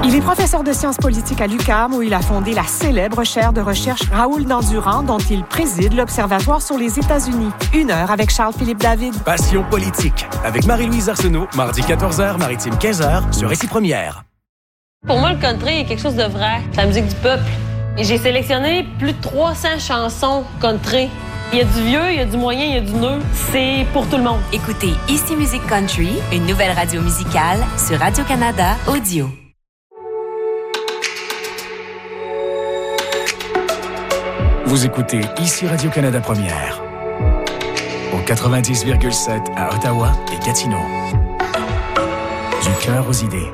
Il est professeur de sciences politiques à l'UQAM où il a fondé la célèbre chaire de recherche Raoul Dandurand dont il préside l'Observatoire sur les États-Unis. 1 heure avec Charles-Philippe David. Passion politique avec Marie-Louise Arsenault, mardi 14h, maritime 15h sur Récit Première. Pour moi, le country est quelque chose de vrai. C'est la musique du peuple. Et j'ai sélectionné plus de 300 chansons country. Il y a du vieux, il y a du moyen, il y a du neuf. C'est pour tout le monde. Écoutez Ici Musique Country, une nouvelle radio musicale sur Radio-Canada Audio. Vous écoutez Ici Radio-Canada Première. Au 90,7 à Ottawa et Gatineau. Du cœur aux idées.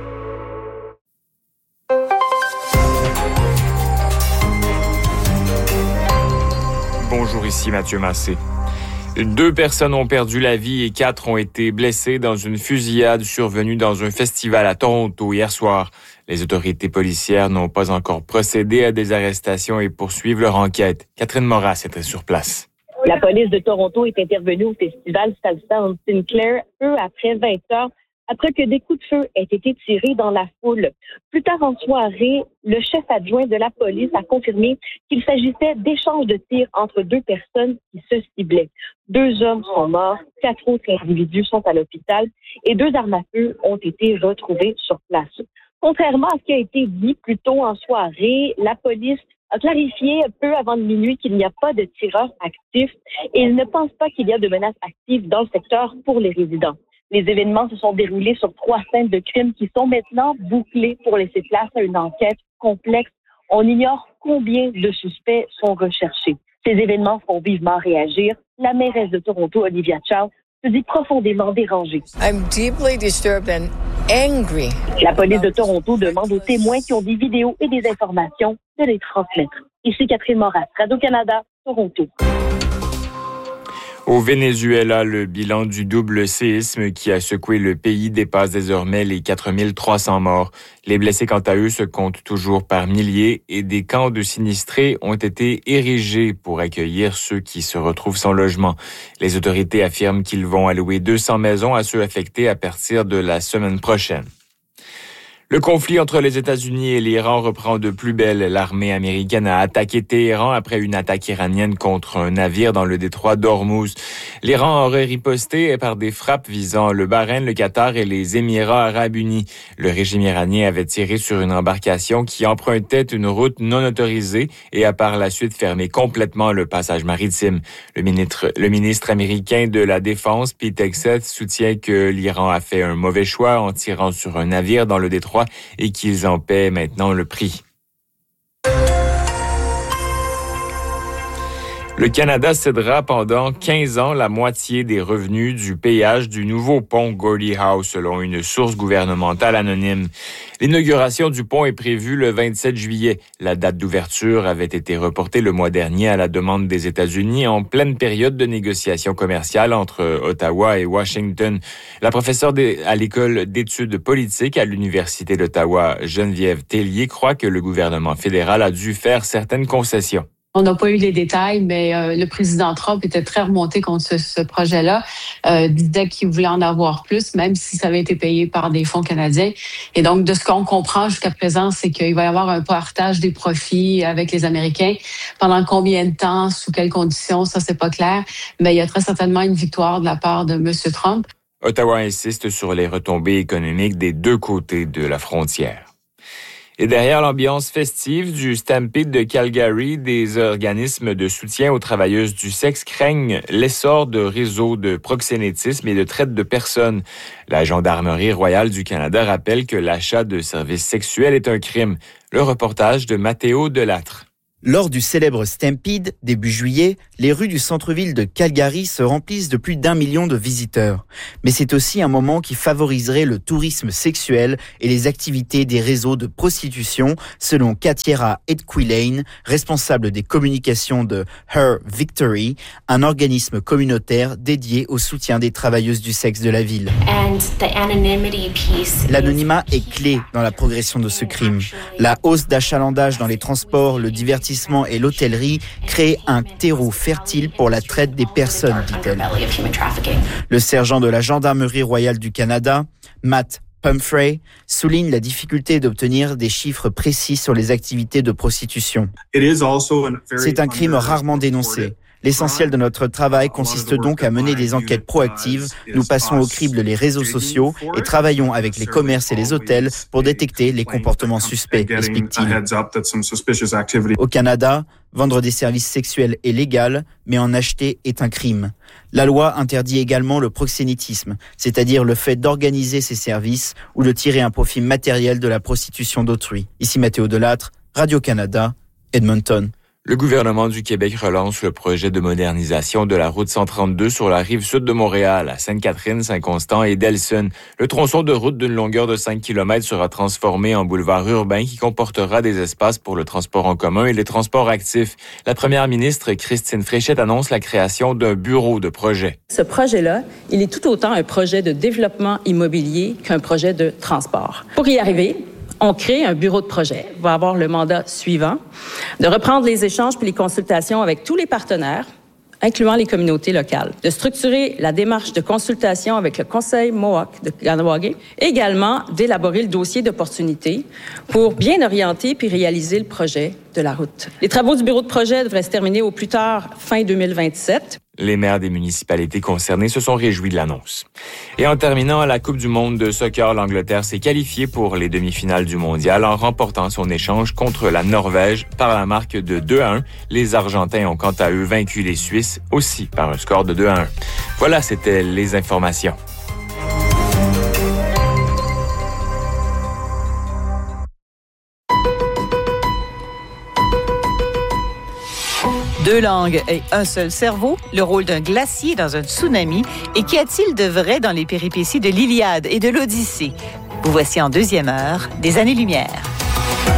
Bonjour, ici Mathieu Massé. 2 personnes ont perdu la vie et 4 ont été blessées dans une fusillade survenue dans un festival à Toronto hier soir. Les autorités policières n'ont pas encore procédé à des arrestations et poursuivent leur enquête. Catherine Moras était sur place. La police de Toronto est intervenue au festival Salsa on Sinclair peu après 20 heures, après que des coups de feu aient été tirés dans la foule. Plus tard en soirée, le chef adjoint de la police a confirmé qu'il s'agissait d'échanges de tirs entre 2 personnes qui se ciblaient. 2 hommes sont morts, 4 autres individus sont à l'hôpital et 2 armes à feu ont été retrouvées sur place. Contrairement à ce qui a été dit plus tôt en soirée, la police a clarifié peu avant minuit qu'il n'y a pas de tireurs actifs et il ne pense pas qu'il y a de menaces actives dans le secteur pour les résidents. Les événements se sont déroulés sur 3 scènes de crimes qui sont maintenant bouclées pour laisser place à une enquête complexe. On ignore combien de suspects sont recherchés. Ces événements font vivement réagir. La mairesse de Toronto, Olivia Chow, se dit profondément dérangée. I'm deeply disturbed and angry. La police de Toronto demande aux témoins qui ont des vidéos et des informations de les transmettre. Ici Catherine Moras, Radio-Canada, Toronto. Au Venezuela, le bilan du double séisme qui a secoué le pays dépasse désormais les 4300 morts. Les blessés, quant à eux, se comptent toujours par milliers et des camps de sinistrés ont été érigés pour accueillir ceux qui se retrouvent sans logement. Les autorités affirment qu'ils vont allouer 200 maisons à ceux affectés à partir de la semaine prochaine. Le conflit entre les États-Unis et l'Iran reprend de plus belle. L'armée américaine a attaqué Téhéran après une attaque iranienne contre un navire dans le détroit d'Ormuz. L'Iran aurait riposté par des frappes visant le Bahreïn, le Qatar et les Émirats arabes unis. Le régime iranien avait tiré sur une embarcation qui empruntait une route non autorisée et a par la suite fermé complètement le passage maritime. Le ministre américain de la Défense, Pete Hegseth, soutient que l'Iran a fait un mauvais choix en tirant sur un navire dans le détroit et qu'ils en paient maintenant le prix. Le Canada cédera pendant 15 ans la moitié des revenus du péage du nouveau pont Gordie Howe, selon une source gouvernementale anonyme. L'inauguration du pont est prévue le 27 juillet. La date d'ouverture avait été reportée le mois dernier à la demande des États-Unis en pleine période de négociations commerciales entre Ottawa et Washington. La professeure à l'École d'études politiques à l'Université d'Ottawa, Geneviève Tellier, croit que le gouvernement fédéral a dû faire certaines concessions. On n'a pas eu les détails, mais le président Trump était très remonté contre ce projet-là, disait qu'il voulait en avoir plus, même si ça avait été payé par des fonds canadiens. Et donc, de ce qu'on comprend jusqu'à présent, c'est qu'il va y avoir un partage des profits avec les Américains. Pendant combien de temps, sous quelles conditions, ça, c'est pas clair. Mais il y a très certainement une victoire de la part de M. Trump. Ottawa insiste sur les retombées économiques des 2 côtés de la frontière. Et derrière l'ambiance festive du Stampede de Calgary, des organismes de soutien aux travailleuses du sexe craignent l'essor de réseaux de proxénétisme et de traite de personnes. La Gendarmerie royale du Canada rappelle que l'achat de services sexuels est un crime. Le reportage de Mathéo Delattre. Lors du célèbre Stampede, début juillet, les rues du centre-ville de Calgary se remplissent de plus d'1 million de visiteurs. Mais c'est aussi un moment qui favoriserait le tourisme sexuel et les activités des réseaux de prostitution, selon Katiera Edquilane, responsable des communications de Her Victory, un organisme communautaire dédié au soutien des travailleuses du sexe de la ville. L'anonymat est clé dans la progression de ce crime. La hausse d'achalandage dans les transports, le divertissement et l'hôtellerie créent un terreau fertile pour la traite des personnes, dit-elle. Le sergent de la Gendarmerie royale du Canada, Matt Pumphrey souligne la difficulté d'obtenir des chiffres précis sur les activités de prostitution. C'est un crime rarement dénoncé. L'essentiel de notre travail consiste donc à mener des enquêtes proactives. Nous passons au crible les réseaux sociaux et travaillons avec les commerces et les hôtels pour détecter les comportements suspects, explique-t-il. Au Canada, vendre des services sexuels est légal, mais en acheter est un crime. La loi interdit également le proxénétisme, c'est-à-dire le fait d'organiser ces services ou de tirer un profit matériel de la prostitution d'autrui. Ici Mathéo Delattre, Radio-Canada, Edmonton. Le gouvernement du Québec relance le projet de modernisation de la route 132 sur la rive sud de Montréal, à Sainte-Catherine, Saint-Constant et Delson. Le tronçon de route d'une longueur de 5 km sera transformé en boulevard urbain qui comportera des espaces pour le transport en commun et les transports actifs. La première ministre Christine Fréchette annonce la création d'un bureau de projet. Ce projet-là, il est tout autant un projet de développement immobilier qu'un projet de transport. Pour y arriver, on crée un bureau de projet, va avoir le mandat suivant, de reprendre les échanges puis les consultations avec tous les partenaires, incluant les communautés locales, de structurer la démarche de consultation avec le Conseil Mohawk de Kahnawake, également d'élaborer le dossier d'opportunité pour bien orienter puis réaliser le projet de la route. Les travaux du bureau de projet devraient se terminer au plus tard fin 2027. Les maires des municipalités concernées se sont réjouis de l'annonce. Et en terminant, à la Coupe du monde de soccer, l'Angleterre s'est qualifiée pour les demi-finales du mondial en remportant son échange contre la Norvège par la marque de 2-1. Les Argentins ont quant à eux vaincu les Suisses aussi par un score de 2-1. Voilà, c'était les informations. Deux langues et un seul cerveau, le rôle d'un glacier dans un tsunami, et qu'y a-t-il de vrai dans les péripéties de l'Iliade et de l'Odyssée? Vous voici en deuxième heure des Années-Lumière.